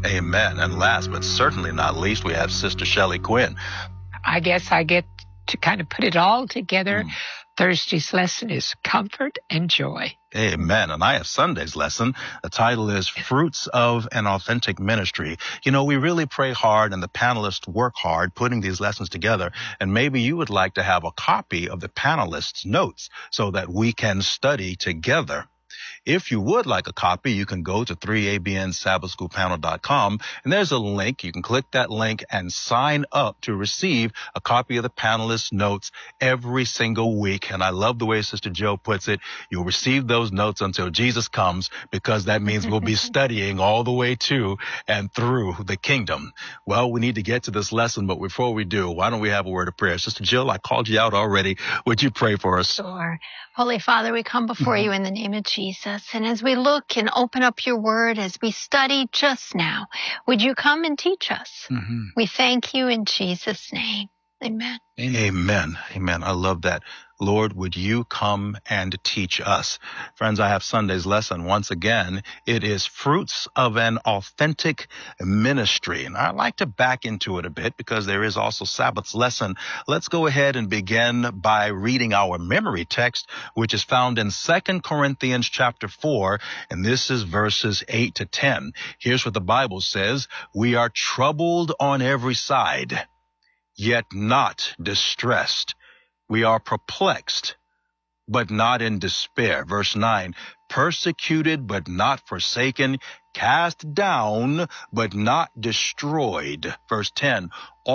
Amen. And last but certainly not least, we have Sister Shelley Quinn. I guess I get to kind of put it all together. Thursday's lesson is comfort and joy. Amen. And I have Sunday's lesson. The title is Fruits of an Authentic Ministry. You know, we really pray hard and the panelists work hard putting these lessons together. And maybe you would like to have a copy of the panelists' notes so that we can study together. If you would like a copy, you can go to 3abnsabbathschoolpanel.com, and there's a link. You can click that link and sign up to receive a copy of the panelists' notes every single week. And I love the way Sister Joe puts it. You'll receive those notes until Jesus comes, because that means we'll be studying all the way to and through the kingdom. Well, we need to get to this lesson, but before we do, why don't we have a word of prayer? Sister Jill, I called you out already. Would you pray for us? Sure. Holy Father, we come before you in the name of Jesus. And as we look and open up your word, as we study just now, would you come and teach us? We thank you in Jesus' name. Amen. Amen. Amen. I love that. Lord, would you come and teach us? Friends, I have Sunday's lesson. Once again, it is Fruits of an Authentic Ministry. And I like to back into it a bit because there is also Sabbath's lesson. Let's go ahead and begin by reading our memory text, which is found in 2 Corinthians chapter 4, and this is verses 8 to 10. Here's what the Bible says. We are troubled on every side, yet not distressed. We are perplexed, but not in despair. Verse 9, persecuted, but not forsaken, cast down, but not destroyed. Verse 10,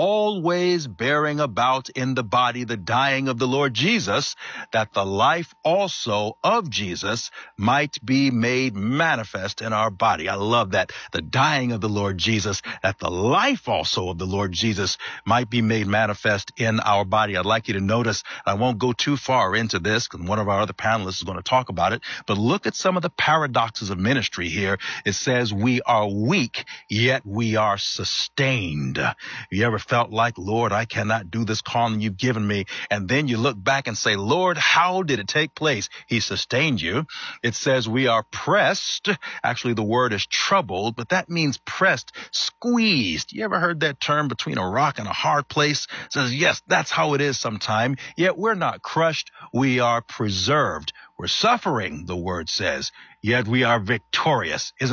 always bearing about in the body the dying of the Lord Jesus, that the life also of Jesus might be made manifest in our body. I love that. The dying of the Lord Jesus, that the life also of the Lord Jesus might be made manifest in our body. I'd like you to notice, I won't go too far into this because one of our other panelists is going to talk about it, but look at some of the paradoxes of ministry here. It says we are weak, yet we are sustained. You ever felt like, Lord, I cannot do this calling you've given me? And then you look back and say, Lord, how did it take place? He sustained you. It says we are pressed. Actually, the word is troubled, but that means pressed, squeezed. You ever heard that term, between a rock and a hard place? It says, yes, that's how it is sometime. Yet we're not crushed. We are preserved. We're suffering, the word says, yet we are victorious. Isn't